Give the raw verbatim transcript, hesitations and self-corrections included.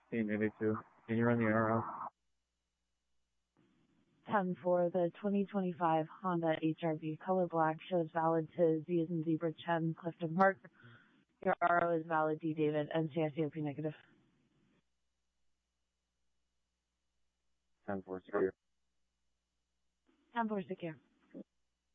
Team eighty-two. Can you run the R L? ten for the twenty twenty-five Honda H R V color black shows valid to Z as in Zebra Chen Clifton Park. Your R O is valid D David and C I C O P negative. ten four secure. ten four secure.